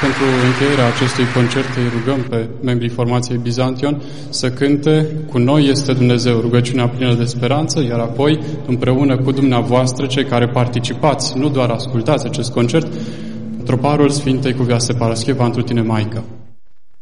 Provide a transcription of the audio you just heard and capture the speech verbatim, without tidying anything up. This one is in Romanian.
Pentru încheierea acestui concert îi rugăm pe membrii formației Bizantion să cânte Cu noi este Dumnezeu, rugăciunea plină de speranță, iar apoi, împreună cu dumneavoastră, cei care participați, nu doar ascultați acest concert, troparul Sfintei Cuvioase Parascheva, întru tine, Maică.